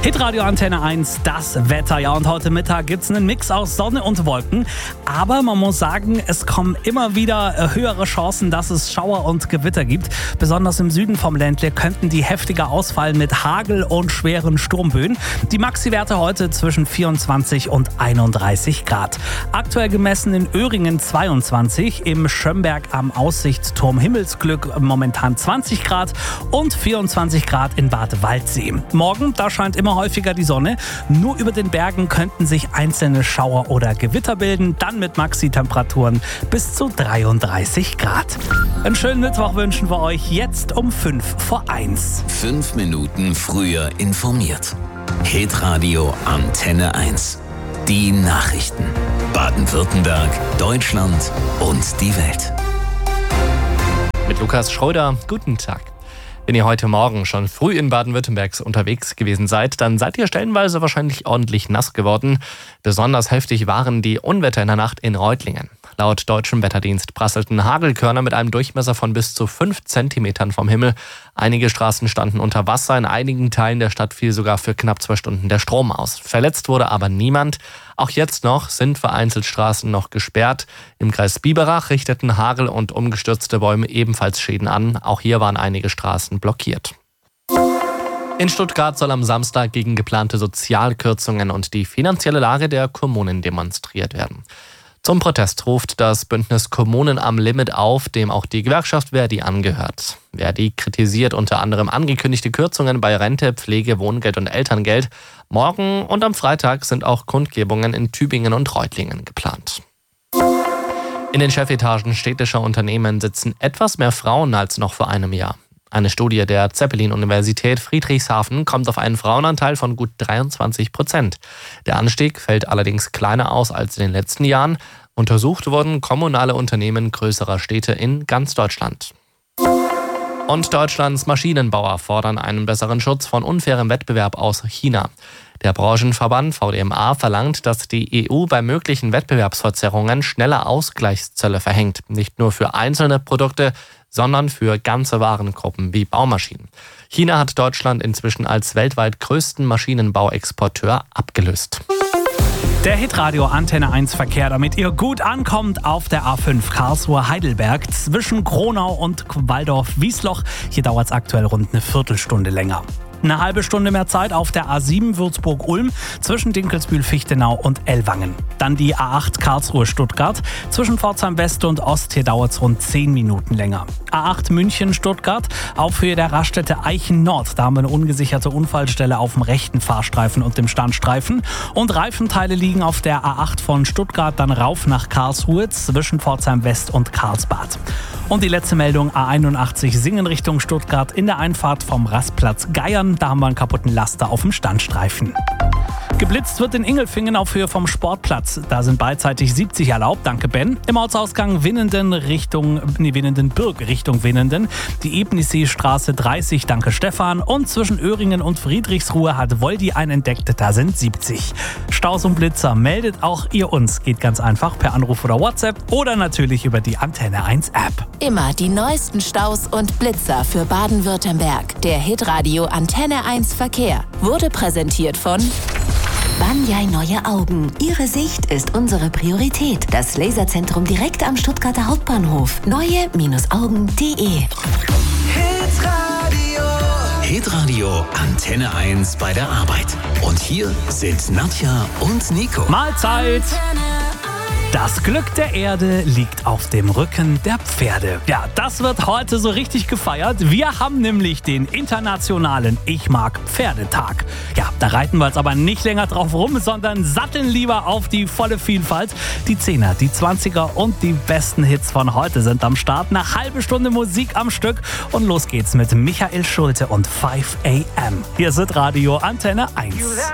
Hitradio Antenne 1, das Wetter. Ja, und heute Mittag gibt es einen Mix aus Sonne und Wolken. Aber man muss sagen, es kommen immer wieder höhere Chancen, dass es Schauer und Gewitter gibt. Besonders im Süden vom Ländle könnten die heftiger ausfallen mit Hagel und schweren Sturmböen. Die Maxi-Werte heute zwischen 24 und 31 Grad. Aktuell gemessen in Öhringen 22, im Schömberg am Aussichtsturm Himmelsglück momentan 20 Grad und 24 Grad in Bad Waldsee. Morgen, da scheint immer häufiger die Sonne. Nur über den Bergen könnten sich einzelne Schauer oder Gewitter bilden, dann mit Maxi-Temperaturen bis zu 33 Grad. Einen schönen Mittwoch wünschen wir euch jetzt um 5:05. 5 Minuten früher informiert. Hitradio Antenne 1. Die Nachrichten. Baden-Württemberg, Deutschland und die Welt. Mit Lukas Schröder, guten Tag. Wenn ihr heute Morgen schon früh in Baden-Württemberg unterwegs gewesen seid, dann seid ihr stellenweise wahrscheinlich ordentlich nass geworden. Besonders heftig waren die Unwetter in der Nacht in Reutlingen. Laut deutschem Wetterdienst prasselten Hagelkörner mit einem Durchmesser von bis zu 5 Zentimetern vom Himmel. Einige Straßen standen unter Wasser, in einigen Teilen der Stadt fiel sogar für knapp 2 Stunden der Strom aus. Verletzt wurde aber niemand. Auch jetzt noch sind vereinzelt Straßen noch gesperrt. Im Kreis Biberach richteten Hagel und umgestürzte Bäume ebenfalls Schäden an. Auch hier waren einige Straßen blockiert. In Stuttgart soll am Samstag gegen geplante Sozialkürzungen und die finanzielle Lage der Kommunen demonstriert werden. Zum Protest ruft das Bündnis Kommunen am Limit auf, dem auch die Gewerkschaft Verdi angehört. Verdi kritisiert unter anderem angekündigte Kürzungen bei Rente, Pflege, Wohngeld und Elterngeld. Morgen und am Freitag sind auch Kundgebungen in Tübingen und Reutlingen geplant. In den Chefetagen städtischer Unternehmen sitzen etwas mehr Frauen als noch vor einem Jahr. Eine Studie der Zeppelin-Universität Friedrichshafen kommt auf einen Frauenanteil von gut 23%. Der Anstieg fällt allerdings kleiner aus als in den letzten Jahren. Untersucht wurden kommunale Unternehmen größerer Städte in ganz Deutschland. Und Deutschlands Maschinenbauer fordern einen besseren Schutz von unfairem Wettbewerb aus China. Der Branchenverband VDMA verlangt, dass die EU bei möglichen Wettbewerbsverzerrungen schneller Ausgleichszölle verhängt. Nicht nur für einzelne Produkte, sondern für ganze Warengruppen wie Baumaschinen. China hat Deutschland inzwischen als weltweit größten Maschinenbauexporteur abgelöst. Der Hitradio Antenne 1 Verkehr, damit ihr gut ankommt auf der A5 Karlsruhe-Heidelberg zwischen Kronau und Waldorf-Wiesloch. Hier dauert es aktuell rund eine Viertelstunde länger. Eine halbe Stunde mehr Zeit auf der A7 Würzburg-Ulm zwischen Dinkelsbühl-Fichtenau und Ellwangen. Dann die A8 Karlsruhe-Stuttgart zwischen Pforzheim West und Ost. Hier dauert es rund 10 Minuten länger. A8 München-Stuttgart auf Höhe der Raststätte Eichen-Nord. Da haben wir eine ungesicherte Unfallstelle auf dem rechten Fahrstreifen und dem Standstreifen. Und Reifenteile liegen auf der A8 von Stuttgart dann rauf nach Karlsruhe zwischen Pforzheim West und Karlsbad. Und die letzte Meldung, A81 Singen Richtung Stuttgart in der Einfahrt vom Rastplatz Geiern. Da haben wir einen kaputten Laster auf dem Standstreifen. Geblitzt wird in Ingelfingen auf Höhe vom Sportplatz. Da sind beidseitig 70 erlaubt, danke Ben. Im Ortsausgang Winnenden Bürg Richtung Winnenden. Die Ebnisseestraße 30, danke Stefan. Und zwischen Öhringen und Friedrichsruhe hat Woldi einen entdeckt, da sind 70. Staus und Blitzer meldet auch ihr uns. Geht ganz einfach per Anruf oder WhatsApp oder natürlich über die Antenne 1 App. Immer die neuesten Staus und Blitzer für Baden-Württemberg. Der Hitradio Antenne 1 Verkehr wurde präsentiert von Banyai Neue Augen. Ihre Sicht ist unsere Priorität. Das Laserzentrum direkt am Stuttgarter Hauptbahnhof. Neue-Augen.de. Hitradio Antenne 1 bei der Arbeit. Und hier sind Nadja und Nico. Mahlzeit! Das Glück der Erde liegt auf dem Rücken der Pferde. Ja, das wird heute so richtig gefeiert. Wir haben nämlich den internationalen Ich mag Pferdetag. Ja, da reiten wir jetzt aber nicht länger drauf rum, sondern satteln lieber auf die volle Vielfalt. Die 10er, die 20er und die besten Hits von heute sind am Start. Eine halbe Stunde Musik am Stück und los geht's mit Michael Schulte und 5 AM. Hier ist Radio Antenne 1.